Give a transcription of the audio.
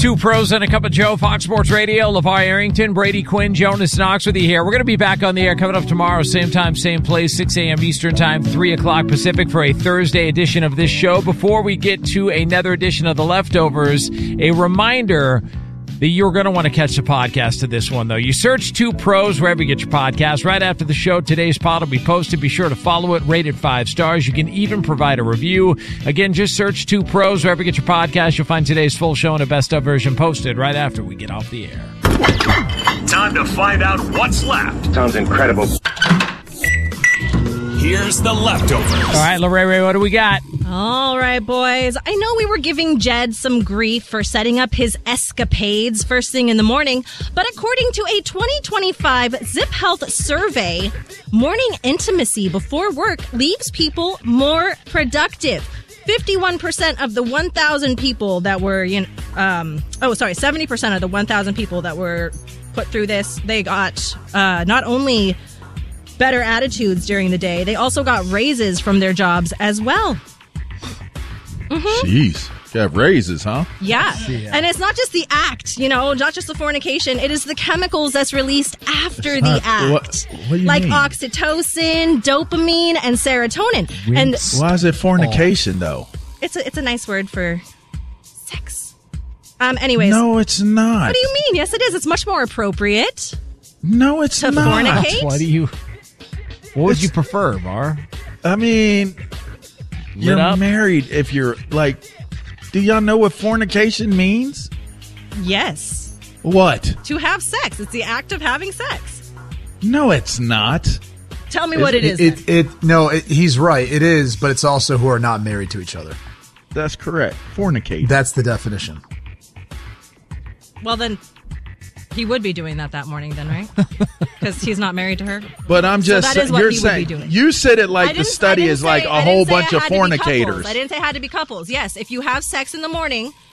Two pros and a cup of Joe, Fox Sports Radio. LeVar Arrington, Brady Quinn, Jonas Knox with you here. We're going to be back on the air coming up tomorrow, same time, same place, 6 a.m. Eastern Time, 3 o'clock Pacific for a Thursday edition of this show. Before we get to another edition of The Leftovers, a reminder that you're going to want to catch the podcast to this one, though. You search Two Pros wherever you get your podcast. Right after the show, today's pod will be posted. Be sure to follow it, rate it 5 stars. You can even provide a review. Again, just search Two Pros wherever you get your podcast. You'll find today's full show and a best-of version posted right after we get off the air. Time to find out what's left. Sounds incredible. Here's The Leftovers. All right, Lorraine, what do we got? All right, boys. I know we were giving Jed some grief for setting up his escapades first thing in the morning, but according to a 2025 Zip Health survey, morning intimacy before work leaves people more productive. 51% of the 1,000 people that were, 70% of the 1,000 people that were put through this, they got not only better attitudes during the day, they also got raises from their jobs as well. Mm-hmm. Jeez. Got raises, huh? Yeah. And it's not just the act, not just the fornication. It is the chemicals that's released after the act. What do you like mean? oxytocin, dopamine, and serotonin. And why is it fornication, though? It's a nice word for sex. Anyways. No, it's not. What do you mean? Yes, it is. It's much more appropriate. No, it's to not. Fornicate. What would you prefer, Var? I mean, you're married if you're like, do y'all know what fornication means? Yes. What? To have sex. It's the act of having sex. No, it's not. Tell me what it is. He's right. It is, but it's also who are not married to each other. That's correct. Fornicate. That's the definition. Well, then he would be doing that morning then, right? Because he's not married to her. But I'm just saying, you're saying, you said it like the study is like a whole bunch of fornicators. I didn't say it had to be couples. Yes, if you have sex in the morning,